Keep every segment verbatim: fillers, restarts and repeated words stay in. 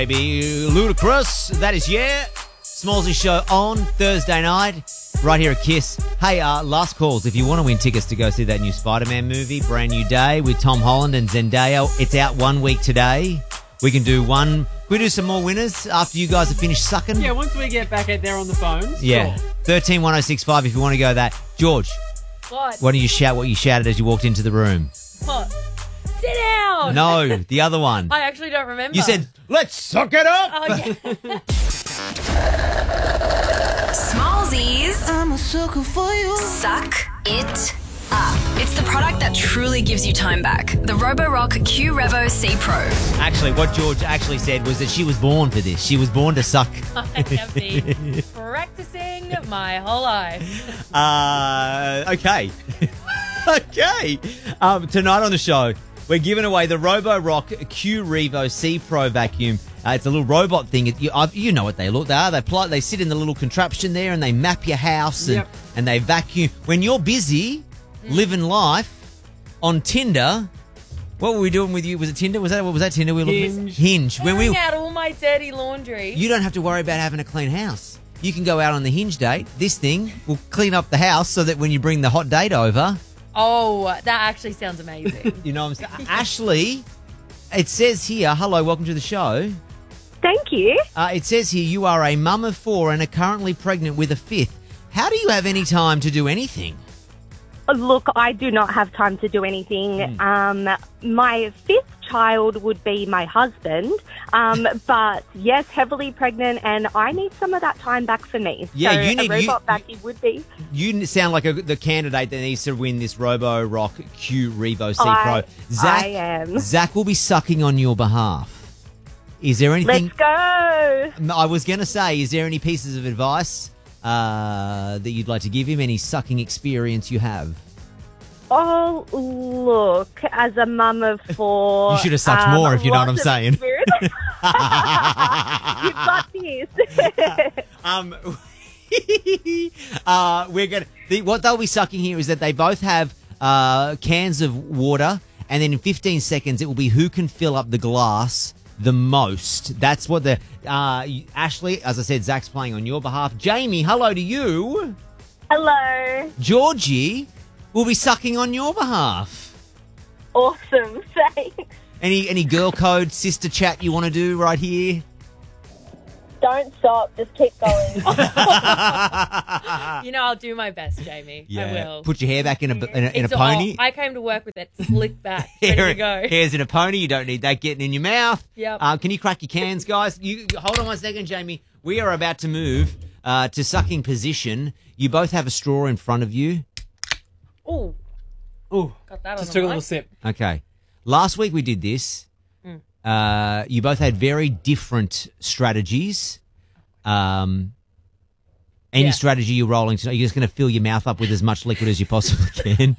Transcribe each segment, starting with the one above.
Baby Ludacris, that is yeah. Smallsy show on Thursday night, right here at Kiss. Hey, uh, last calls. If you want to win tickets to go see that new Spider-Man movie, Brand New Day with Tom Holland and Zendaya, it's out one week today. We can do one. Can we do some more winners after you guys have finished sucking? Yeah, once we get back out there on the phones. Yeah. Sure. thirteen one oh six five if you want to go that. George, What? why don't you shout what you shouted as you walked into the room? What? Sit down. No, the other one. I actually don't remember. You said, let's suck it up. Oh, yeah. Smallsies. I'm a sucker for you. Suck it up. It's the product that truly gives you time back. The Roborock Q Revo C Pro. Actually, what George actually said was that she was born for this. She was born to suck. I have been practicing my whole life. Uh, okay. okay. Um, tonight on the show, we're giving away the Roborock Q Revo C Pro vacuum. Uh, it's a little robot thing. It, you, I've, you know what they look. They are. They pl- They sit in the little contraption there and they map your house and, Yep. and they vacuum. When you're busy living life on Tinder, what were we doing with you? Was it Tinder? Was that what was that Tinder we were looking at? Hinge. Hinge. When Airing we, out all my dirty laundry. you don't have to worry about having a clean house. You can go out on the Hinge date. This thing will clean up the house so that when you bring the hot date over. Oh, that actually sounds amazing. You know what I'm saying? Ashley, it says here, hello, welcome to the show. Thank you. Uh, it says here you are a mum of four and are currently pregnant with a fifth. How do you have any time to do anything? Look, I do not have time to do anything. Mm. Um, my fifth child would be my husband. Um, but yes, heavily pregnant, and I need some of that time back for me. Yeah, so you need- a robot you- vacuum would be. You sound like a, the candidate that needs to win this Roborock Q Revo C I- Pro. Zach, I am. Zach will be sucking on your behalf. Is there anything... Let's go. I was going to say, is there any pieces of advice uh, that you'd like to give him? Any sucking experience you have? Oh, look, as a mum of four... You should have sucked um, more, if you know what I'm lots of saying. experience. You've got this. Um, uh, we're gonna. The, what they'll be sucking here is that they both have uh, cans of water, and then in fifteen seconds it will be who can fill up the glass the most. That's what the uh, Ashley, as I said, Zach's playing on your behalf. Jamie, hello to you. Hello. Georgie will be sucking on your behalf. Awesome. Thanks. Any any girl code sister chat you want to do right here? Don't stop. Just keep going. You know, I'll do my best, Jamie. I will. Put your hair back in a in a, in a It's all- pony. I came to work with it slick back, ready Hair, to go. hairs in a pony. You don't need that getting in your mouth. Yep. Um, can you crack your cans, guys? You hold on one second, Jamie. We are about to move uh, to sucking position. You both have a straw in front of you. Oh, Ooh, got that on just the took a mic. little sip. Okay. Last week we did this. Mm. Uh, you both had very different strategies. Um, any Yeah. strategy you're rolling tonight, you're just going to fill your mouth up with as much liquid as you possibly can.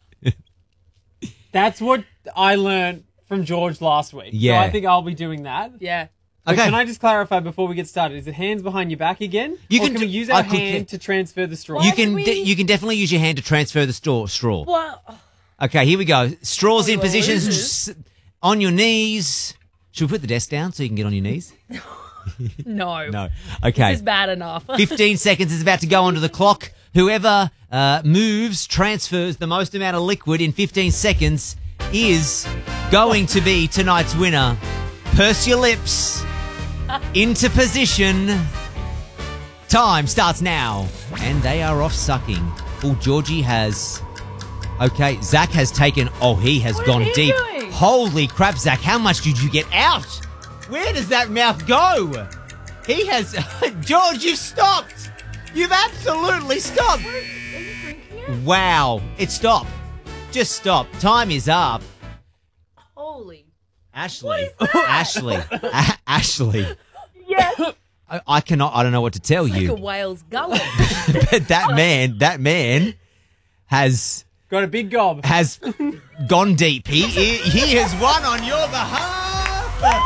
That's what I learned from George last week. Yeah. So I think I'll be doing that. Yeah. But Okay. Can I just clarify before we get started? Is it hands behind your back again? You or can can do- we use I our could- hand to transfer the straw? you Why can would de- we- you can definitely use your hand to transfer the straw. straw. Well, Okay, here we go. Straws in Oh, position. this S- on your knees. Should we put the desk down so you can get on your knees? no. No. Okay. This is bad enough. fifteen seconds is about to go onto the clock. Whoever uh, moves, transfers the most amount of liquid in fifteen seconds is going to be tonight's winner. Purse your lips. Into position. Time starts now. And they are off sucking. Oh, Georgie has... Okay, Zach has taken... Oh, he has What gone is he deep. doing? Holy crap, Zach. How much did you get out? Where does that mouth go? He has... George, you've stopped. You've absolutely stopped. Are you drinking it? Wow. It stopped. Just stop. Time is up. Holy. Ashley. What is that? Ashley. A- Ashley. Yes. I, I cannot... I don't know what to tell Like a you. whale's gullet. But that man... That man has... Got a big gob. has gone deep. He, he he has won on your behalf.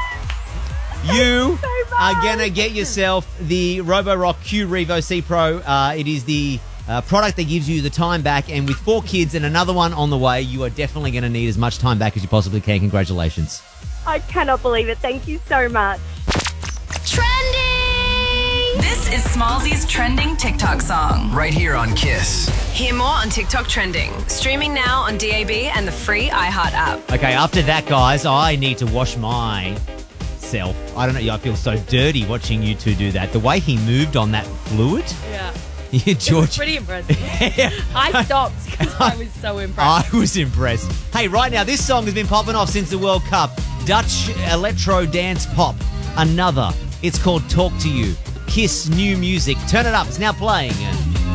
You are gonna get yourself the Roborock Q Revo C Pro. Uh, it is the uh, product that gives you the time back, and with four kids and another one on the way, you are definitely going to need as much time back as you possibly can. Congratulations. I cannot believe it. Thank you so much. Trending! This is Smallzy's trending TikTok song. Right here on Kiss. Hear more on TikTok Trending. Streaming now on D A B and the free iHeart app. Okay, after that, guys, I need to wash myself. I don't know. I feel so dirty watching you two do that. The way he moved on that fluid. Yeah. Yeah, It was George. pretty impressive. I stopped because I was so impressed. I was impressed. Hey, right now, this song has been popping off since the World Cup. Dutch electro dance pop. Another. It's called Talk to You. Kiss new music. Turn it up. It's now playing.